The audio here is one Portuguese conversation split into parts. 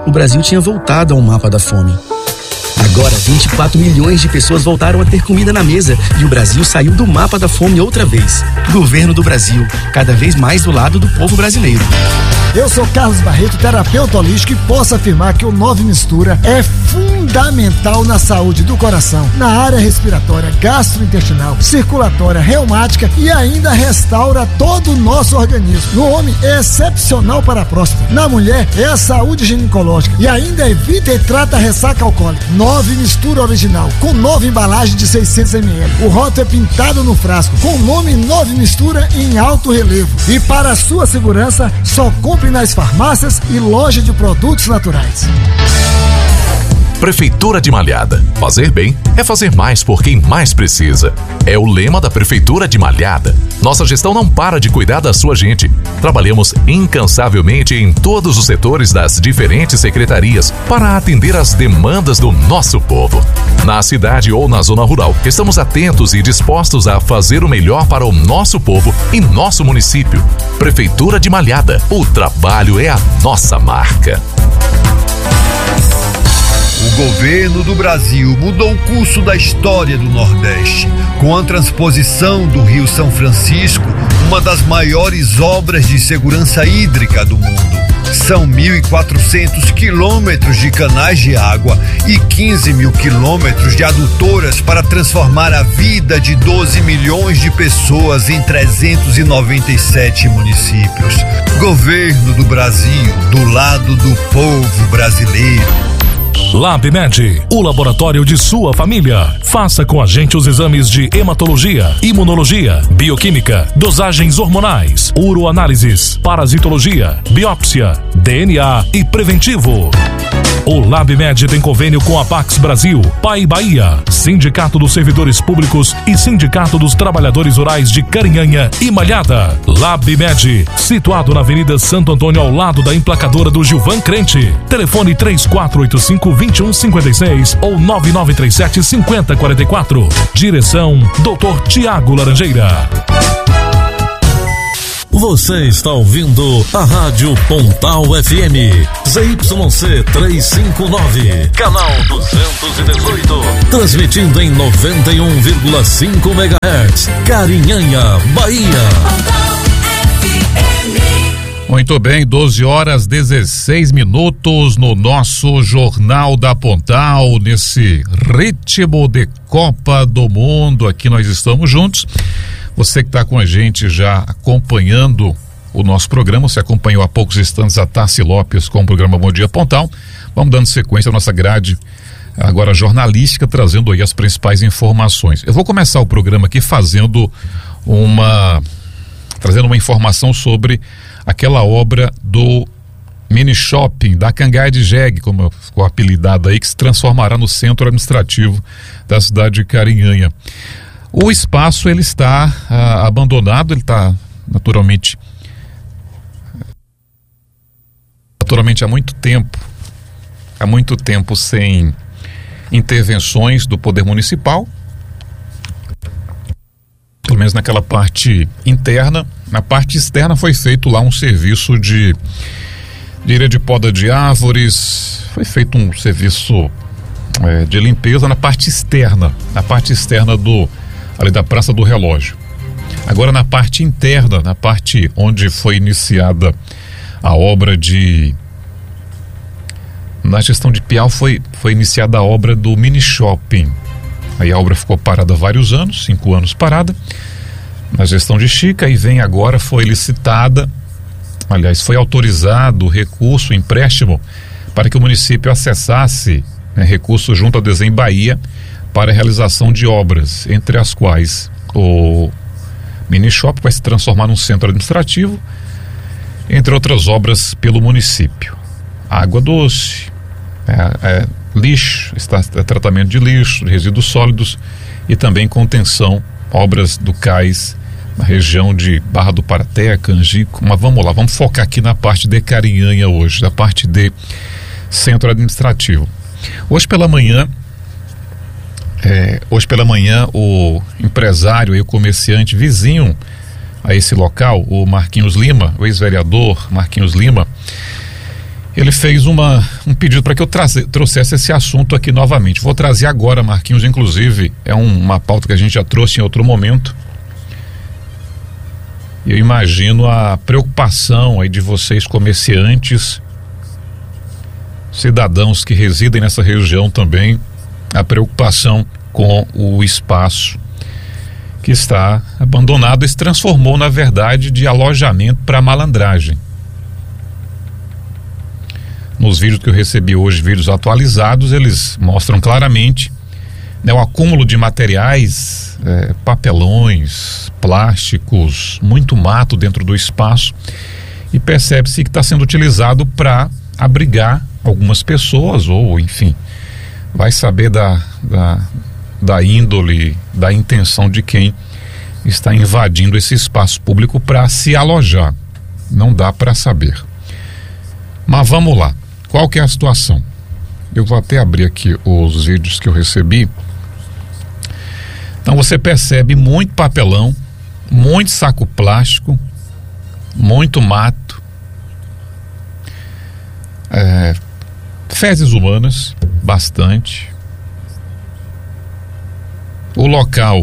o Brasil tinha voltado ao mapa da fome. Agora, 24 milhões de pessoas voltaram a ter comida na mesa e o Brasil saiu do mapa da fome outra vez. Governo do Brasil, cada vez mais do lado do povo brasileiro. Eu sou Carlos Barreto, terapeuta holístico, e posso afirmar que o 9 Mistura é fundamental na saúde do coração, na área respiratória, gastrointestinal, circulatória, reumática e ainda restaura todo o nosso organismo. No homem é excepcional para a próstata, na mulher é a saúde ginecológica e ainda evita e trata a ressaca alcoólica. 9 Mistura original, com 9 embalagens de 600 ml. O rótulo é pintado no frasco, com o nome 9 Mistura em alto relevo. E para a sua segurança, só compre nas farmácias e loja de produtos naturais. Prefeitura de Malhada. Fazer bem é fazer mais por quem mais precisa. É o lema da Prefeitura de Malhada. Nossa gestão não para de cuidar da sua gente. Trabalhamos incansavelmente em todos os setores das diferentes secretarias para atender às demandas do nosso povo. Na cidade ou na zona rural, estamos atentos e dispostos a fazer o melhor para o nosso povo e nosso município. Prefeitura de Malhada. O trabalho é a nossa marca. O governo do Brasil mudou o curso da história do Nordeste, com a transposição do Rio São Francisco, uma das maiores obras de segurança hídrica do mundo. São 1.400 quilômetros de canais de água e 15 mil quilômetros de adutoras para transformar a vida de 12 milhões de pessoas em 397 municípios. Governo do Brasil, do lado do povo brasileiro. LabMed, o laboratório de sua família. Faça com a gente os exames de hematologia, imunologia, bioquímica, dosagens hormonais, uroanálises, parasitologia, biópsia, DNA e preventivo. O LabMed tem convênio com a Pax Brasil, Pai Bahia, Sindicato dos Servidores Públicos e Sindicato dos Trabalhadores Rurais de Carinhanha e Malhada. LabMed, situado na Avenida Santo Antônio, ao lado da emplacadora do Gilvan Crente. Telefone 3485-2156 ou 9937-5044. Direção Dr. Tiago Laranjeira. Você está ouvindo a Rádio Pontal FM, ZYC 359, canal 218, transmitindo em 91,5 MHz, Carinhanha, Bahia. Muito bem, 12h16 no nosso Jornal da Pontal, nesse ritmo de Copa do Mundo. Aqui nós estamos juntos. Você que está com a gente já acompanhando o nosso programa, você acompanhou há poucos instantes a Tassi Lopes com o programa Bom Dia Pontal. Vamos dando sequência à nossa grade agora jornalística, trazendo aí as principais informações. Eu vou começar o programa aqui trazendo uma informação sobre aquela obra do mini shopping da Cangaia de Jegue, como ficou apelidada aí, que se transformará no centro administrativo da cidade de Carinhanha. O espaço ele está abandonado, ele está naturalmente há muito tempo sem intervenções do poder municipal, pelo menos naquela parte interna. Na parte externa foi feito lá um serviço de poda de árvores, foi feito um serviço de limpeza na parte externa ali da Praça do Relógio. Agora na parte interna, na parte onde foi iniciada a obra na gestão de Piau foi iniciada a obra do mini shopping. Aí a obra ficou parada há vários anos, 5 anos parada, na gestão de Chica, e foi licitada, aliás, foi autorizado o recurso, o empréstimo, para que o município acessasse recurso junto ao Desenho Bahia para a realização de obras, entre as quais o mini shopping vai se transformar num centro administrativo, entre outras obras pelo município. Água doce, lixo, tratamento de lixo, de resíduos sólidos e também contenção, obras do cais na região de Barra do Paraté, Canjico. Mas vamos lá, vamos focar aqui na parte de Carinhanha hoje, na parte de centro administrativo. Hoje pela manhã o empresário e o comerciante vizinho a esse local, o Marquinhos Lima, o ex-vereador Marquinhos Lima, ele fez um pedido para que eu trouxesse esse assunto aqui novamente. Vou trazer agora, Marquinhos, inclusive, é uma pauta que a gente já trouxe em outro momento. Eu imagino a preocupação aí de vocês, comerciantes, cidadãos que residem nessa região também, a preocupação com o espaço que está abandonado e se transformou, na verdade, de alojamento para malandragem. Nos vídeos que eu recebi hoje, vídeos atualizados, eles mostram claramente, né, o acúmulo de materiais, papelões, plásticos, muito mato dentro do espaço, e percebe-se que está sendo utilizado para abrigar algumas pessoas, ou enfim, vai saber da índole, da intenção de quem está invadindo esse espaço público para se alojar. Não dá para saber. Mas vamos lá. Qual que é a situação? Eu vou até abrir aqui os vídeos que eu recebi. Então você percebe muito papelão, muito saco plástico, muito mato, fezes humanas, bastante. O local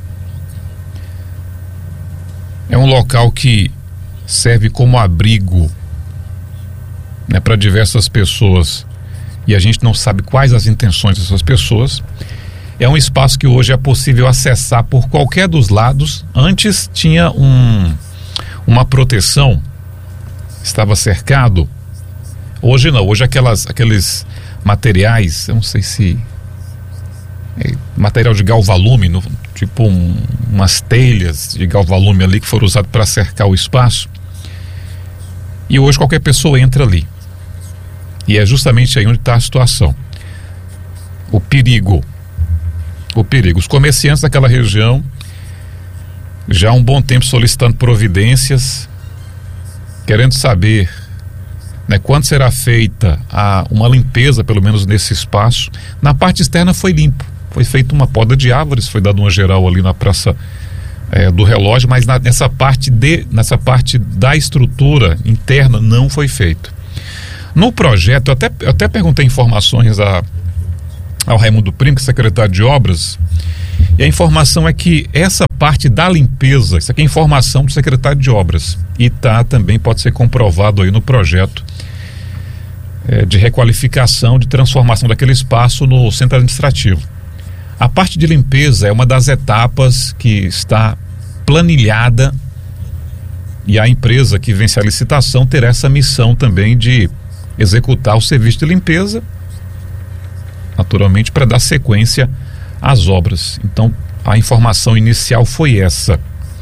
é um local que serve como abrigo, né, para diversas pessoas, e a gente não sabe quais as intenções dessas pessoas. É um espaço que hoje é possível acessar por qualquer dos lados. Antes tinha uma proteção, estava cercado. Hoje não, hoje aqueles materiais, eu não sei se material de galvalume, tipo umas telhas de galvalume ali que foram usadas para cercar o espaço, e hoje qualquer pessoa entra ali. E é justamente aí onde está a situação. O perigo. Os comerciantes daquela região já há um bom tempo solicitando providências, querendo saber, né, quando será feita uma limpeza, pelo menos nesse espaço. Na parte externa foi limpo, foi feita uma poda de árvores, foi dada uma geral ali na Praça do Relógio, mas nessa parte da estrutura interna não foi feito. No projeto, eu até perguntei informações ao Raimundo Primo, que é secretário de Obras, e a informação é que essa parte da limpeza, isso aqui é informação do secretário de Obras, e também pode ser comprovado aí no projeto de requalificação, de transformação daquele espaço no centro administrativo. A parte de limpeza é uma das etapas que está planilhada, e a empresa que vence a licitação terá essa missão também de executar o serviço de limpeza, naturalmente, para dar sequência às obras. Então, a informação inicial foi essa.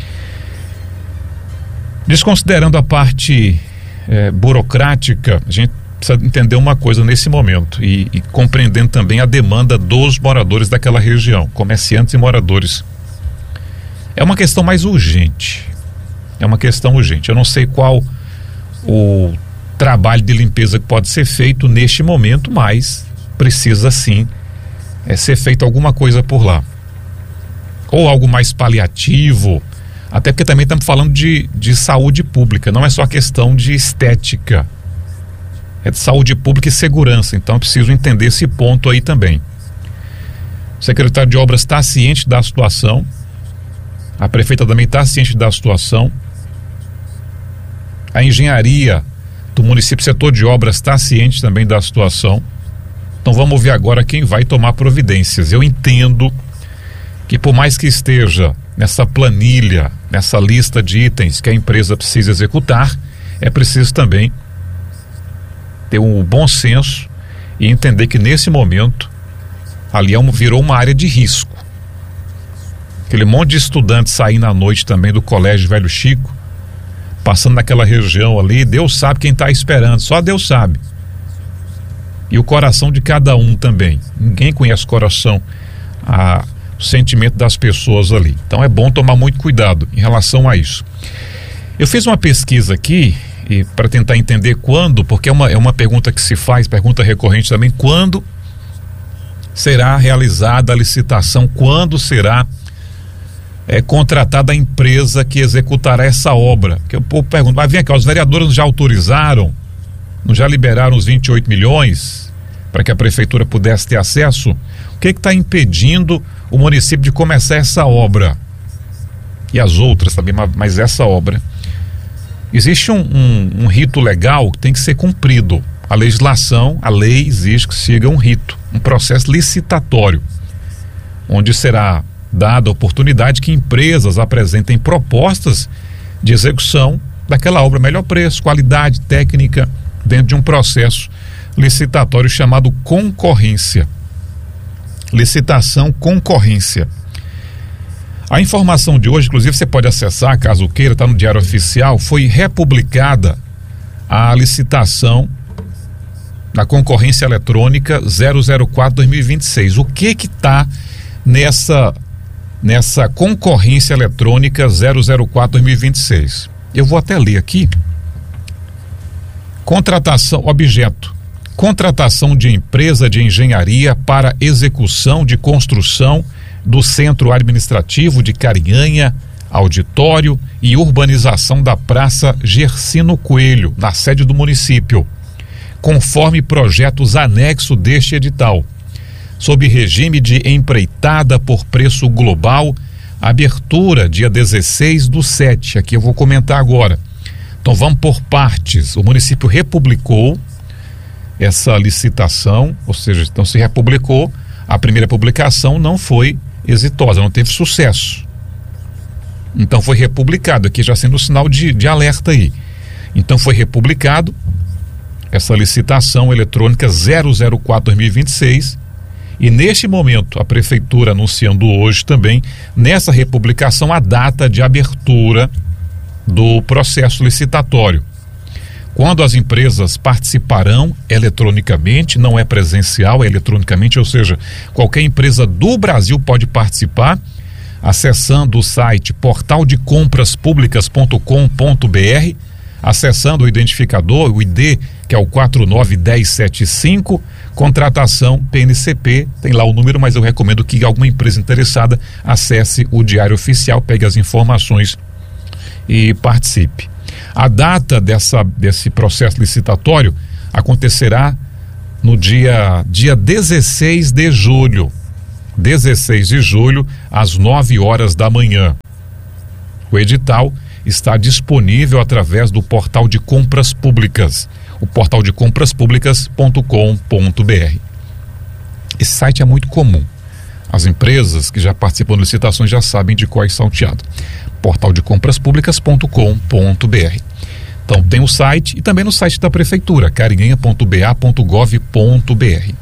Desconsiderando a parte burocrática, a gente precisa entender uma coisa nesse momento e compreendendo também a demanda dos moradores daquela região, comerciantes e moradores. É uma questão mais urgente. Eu não sei qual o trabalho de limpeza que pode ser feito neste momento, mas precisa sim ser feito alguma coisa por lá, ou algo mais paliativo, até porque também estamos falando de saúde pública, não é só questão de estética, é de saúde pública e segurança. Então é preciso entender esse ponto aí também. O secretário de Obras está ciente da situação, a prefeita também está ciente da situação, a engenharia do município, setor de obras, está ciente também da situação. Então vamos ver agora quem vai tomar providências. Eu entendo que, por mais que esteja nessa planilha, nessa lista de itens que a empresa precisa executar, é preciso também ter um bom senso e entender que nesse momento ali virou uma área de risco. Aquele monte de estudantes saindo à noite também do Colégio Velho Chico, passando naquela região ali, Deus sabe quem está esperando, só Deus sabe. E o coração de cada um também. Ninguém conhece o coração, o sentimento das pessoas ali. Então é bom tomar muito cuidado em relação a isso. Eu fiz uma pesquisa aqui para tentar entender quando, porque é uma pergunta que se faz, pergunta recorrente também, quando será realizada a licitação, quando será contratada a empresa que executará essa obra. Porque o povo pergunta, mas vem cá, os vereadores já autorizaram Não já liberaram os 28 milhões para que a prefeitura pudesse ter acesso? O que está impedindo o município de começar essa obra? E as outras também, mas essa obra. Existe um rito legal que tem que ser cumprido. A legislação, a lei exige que siga um rito, um processo licitatório, onde será dada a oportunidade que empresas apresentem propostas de execução daquela obra, melhor preço, qualidade técnica, dentro de um processo licitatório chamado concorrência. Licitação, concorrência. A informação de hoje, inclusive você pode acessar, caso queira, está no Diário Oficial, foi republicada a licitação da concorrência eletrônica 004-2026. O que está nessa concorrência eletrônica 004-2026? Eu vou até ler aqui. Contratação, objeto: contratação de empresa de engenharia para execução de construção do Centro Administrativo de Carinhanha, auditório e urbanização da Praça Gersino Coelho, na sede do município, conforme projetos anexo deste edital, sob regime de empreitada por preço global, abertura dia 16/7, aqui eu vou comentar agora. Então vamos por partes. O município republicou essa licitação, ou seja, então se republicou, a primeira publicação não foi exitosa, não teve sucesso. Então foi republicado, aqui já sendo um sinal de alerta aí. Então foi republicado essa licitação eletrônica 004-2026 e neste momento a prefeitura anunciando hoje também, nessa republicação, a data de abertura do processo licitatório. Quando as empresas participarão eletronicamente, não é presencial, é eletronicamente, ou seja, qualquer empresa do Brasil pode participar, acessando o site portaldecompraspublicas.com.br, acessando o identificador, o ID, que é o 491075, contratação PNCP, tem lá o número, mas eu recomendo que alguma empresa interessada acesse o Diário Oficial, pegue as informações e participe. A data desse processo licitatório acontecerá no dia 16 de julho. 16 de julho, às 9 horas da manhã. O edital está disponível através do portal de compras públicas, o portal de compraspublicas.com.br. Esse site é muito comum. As empresas que já participam de licitações já sabem de qual é salteado. Portal de compraspublicas.com.br. Então tem o site e também no site da prefeitura, carinhanha.ba.gov.br.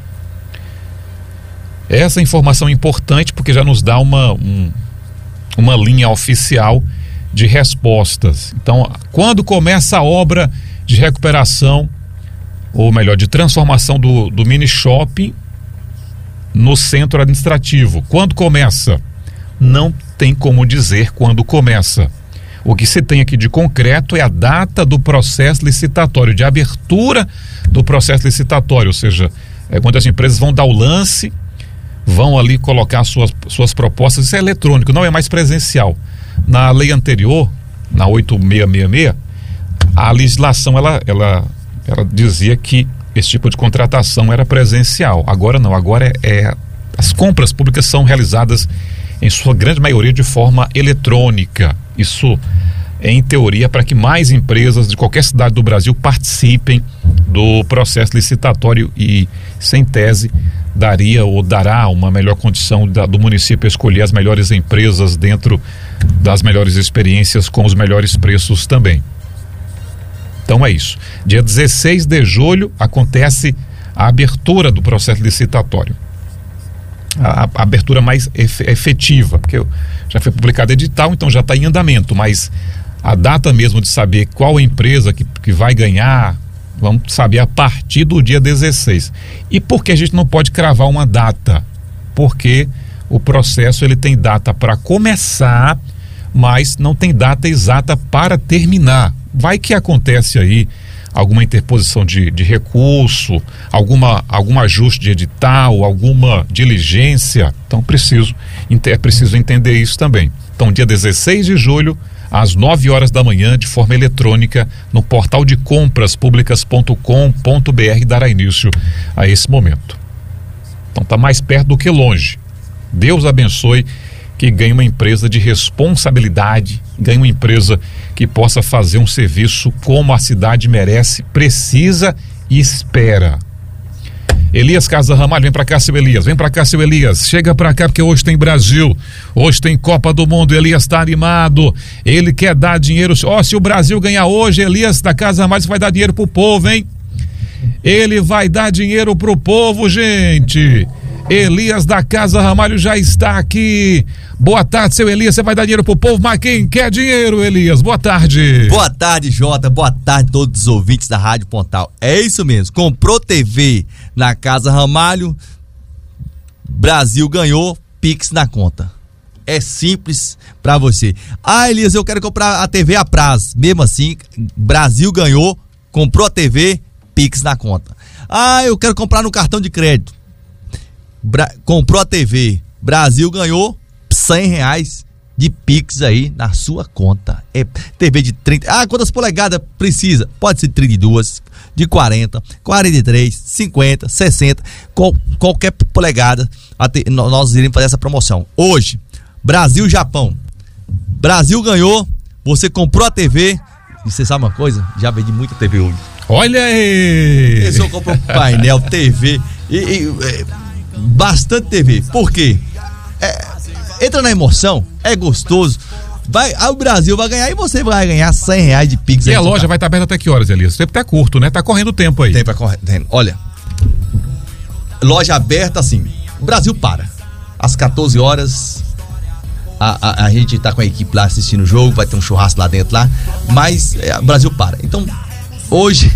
Essa informação é importante porque já nos dá uma linha oficial de respostas. Então, quando começa a obra de recuperação, ou melhor, de transformação do mini shopping no centro administrativo? Quando começa? Não tem como dizer quando começa. O que se tem aqui de concreto é a data do processo licitatório, de abertura do processo licitatório, ou seja, é quando as empresas vão dar o lance, vão ali colocar suas propostas. Isso é eletrônico, não é mais presencial. Na lei anterior, na 8666, a legislação ela dizia que esse tipo de contratação era presencial. Agora não, agora as compras públicas são realizadas em sua grande maioria de forma eletrônica. Isso é em teoria para que mais empresas de qualquer cidade do Brasil participem do processo licitatório e, sem tese, daria ou dará uma melhor condição do município escolher as melhores empresas dentro das melhores experiências com os melhores preços também. Então é isso. Dia 16 de julho acontece a abertura do processo licitatório. A abertura mais efetiva, porque já foi publicado edital, então já está em andamento, mas a data mesmo de saber qual empresa que vai ganhar, vamos saber a partir do dia 16. E por que a gente não pode cravar uma data? Porque o processo ele tem data para começar, mas não tem data exata para terminar. Vai que acontece aí alguma interposição de recurso, algum ajuste de edital, alguma diligência. Então é preciso entender isso também. Então dia 16 de julho, às 9 horas da manhã, de forma eletrônica, no portal de compraspublicas.com.br, dará início a esse momento. Então está mais perto do que longe. Deus abençoe que ganhe uma empresa de responsabilidade, ganhe uma empresa que possa fazer um serviço como a cidade merece, precisa e espera. Elias Casa Ramalho, vem pra cá, seu Elias, chega pra cá porque hoje tem Brasil, hoje tem Copa do Mundo. Elias tá animado, ele quer dar dinheiro. Se o Brasil ganhar hoje, Elias da Casa Ramalho vai dar dinheiro pro povo, hein? Ele vai dar dinheiro pro povo, gente. Elias da Casa Ramalho já está aqui. Boa tarde, seu Elias, você vai dar dinheiro pro povo, mas quem quer dinheiro, Elias? Boa tarde. Boa tarde, Jota, boa tarde a todos os ouvintes da Rádio Pontal. É isso mesmo, comprou TV na Casa Ramalho, Brasil ganhou, Pix na conta. É simples pra você. Elias, eu quero comprar a TV a prazo. Mesmo assim, Brasil ganhou, comprou a TV, Pix na conta. Eu quero comprar no cartão de crédito. Comprou a TV, Brasil ganhou R$100 de Pix aí na sua conta. É TV de 30. Quantas polegadas precisa? Pode ser 32, de 40, 43, 50, 60, qualquer polegada. Nós iremos fazer essa promoção. Hoje, Brasil-Japão. Brasil ganhou, você comprou a TV. E você sabe uma coisa? Já vendi muita TV hoje. Olha aí! Esse eu compro painel, TV bastante TV. Por quê? Entra na emoção, é gostoso. O Brasil vai ganhar e você vai ganhar R$100 de Pix. E a loja vai estar aberta até que horas, Elias? O tempo tá curto, né? Tá correndo o tempo aí. Tempo é correndo. Olha, loja aberta assim, o Brasil para. Às 14 horas, a gente tá com a equipe lá assistindo o jogo, vai ter um churrasco lá dentro lá, mas o Brasil para. Então, hoje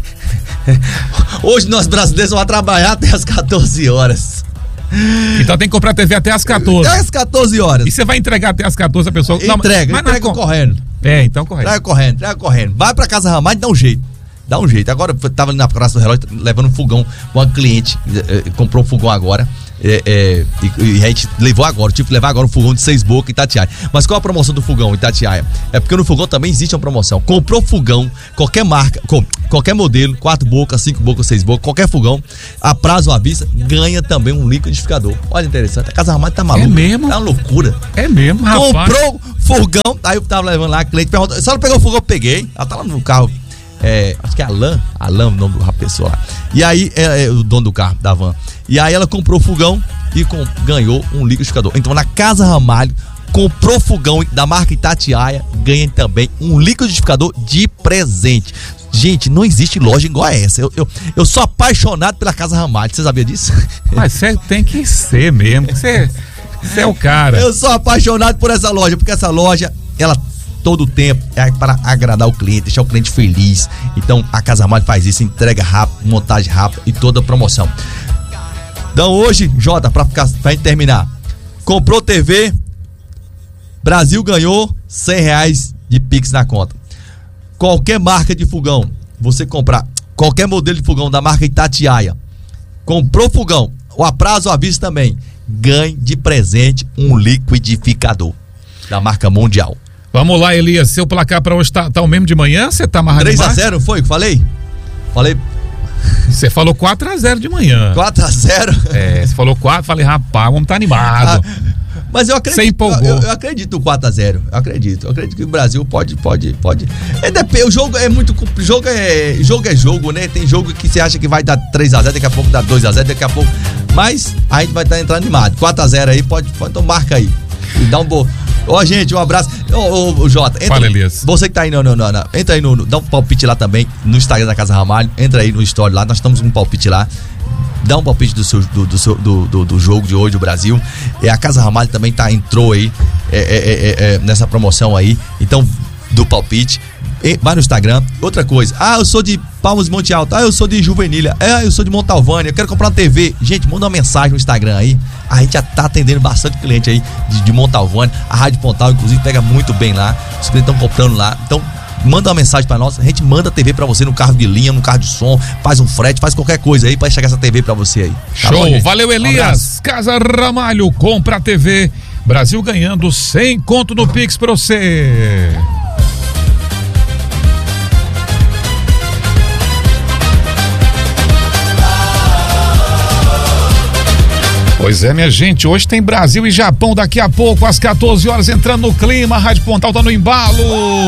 nós brasileiros vamos trabalhar até às 14 horas. Então tem que comprar TV até às 14. Até às 14 horas. E você vai entregar até às 14 a pessoa? Entrega correndo. Então correndo. Entrega correndo. Vai pra Casa Ramalho e dá um jeito. Agora eu tava ali na Praça do Relógio levando um fogão. Uma cliente comprou um fogão agora. E a gente levou agora. Tive que levar agora um fogão de 6 bocas em Itatiaia. Mas qual a promoção do fogão em Itatiaia? É porque no fogão também existe uma promoção. Comprou fogão, qualquer marca, qualquer modelo, 4 bocas, 5 bocas, 6 bocas, qualquer fogão, a prazo ou à vista, ganha também um liquidificador. Olha, interessante. A Casa Ramalho tá maluca. É mesmo? Tá uma loucura. É mesmo, rapaz. Comprou fogão, aí eu tava levando lá, a cliente perguntou, só não pegou o fogão? Eu peguei. Ela tá lá no carro. Acho que é Alain, o nome da pessoa lá. E aí, o dono do carro, da van. E aí ela comprou o fogão e ganhou um liquidificador. Então, na Casa Ramalho, comprou fogão da marca Itatiaia, ganha também um liquidificador de presente. Gente, não existe loja igual a essa. Eu sou apaixonado pela Casa Ramalho. Você sabia disso? Mas você tem que ser mesmo. Você é o cara. Eu sou apaixonado por essa loja, porque essa loja, ela todo o tempo é para agradar o cliente, deixar o cliente feliz. Então a Casa Ramalho faz isso, entrega rápido, montagem rápida e toda a promoção. Então hoje, Jota, pra gente terminar, comprou TV, Brasil ganhou R$100 de Pix na conta. Qualquer marca de fogão, você comprar qualquer modelo de fogão da marca Itatiaia, comprou fogão, o a prazo ou à vista também, ganhe de presente um liquidificador da marca Mundial. Vamos lá, Elias, seu placar pra hoje tá o mesmo de manhã? Você tá amarrado 3-0, foi? Falei? Você falou 4-0 de manhã. 4-0? Você falou 4, falei, rapaz, vamos tá animado. Mas eu acredito. Você empolgou. Eu acredito no 4-0. Eu acredito que o Brasil pode. O jogo é muito. Jogo é jogo, né? Tem jogo que você acha que vai dar 3-0, daqui a pouco dá 2-0, daqui a pouco. Mas a gente vai estar entrando animado. 4-0 aí, pode. Então marca aí. E dá um bom. Gente, um abraço. Jota, entra. Fala, Elias. Você que tá aí, entra aí dá um palpite lá também, no Instagram da Casa Ramalho. Entra aí no story lá, nós estamos com um palpite lá. Dá um palpite do jogo de hoje, o Brasil. A Casa Ramalho também entrou aí nessa promoção aí. Então, do palpite. Vai no Instagram. Outra coisa, eu sou de Palmas de Monte Alto, eu sou de Juvenília, eu sou de Montalvânia, eu quero comprar uma TV. Gente, manda uma mensagem no Instagram aí. A gente já tá atendendo bastante cliente aí de Montalvânia. A Rádio Pontal, inclusive, pega muito bem lá. Os clientes estão comprando lá. Então, manda uma mensagem pra nós. A gente manda a TV pra você no carro de linha, no carro de som, faz um frete, faz qualquer coisa aí pra chegar essa TV pra você aí. Tá show, bom, valeu, Elias. Casa Ramalho, compra a TV. Brasil ganhando 100 conto no Pix pra você. Pois é, minha gente, hoje tem Brasil e Japão daqui a pouco, às 14 horas, entrando no clima, a Rádio Pontal tá no embalo.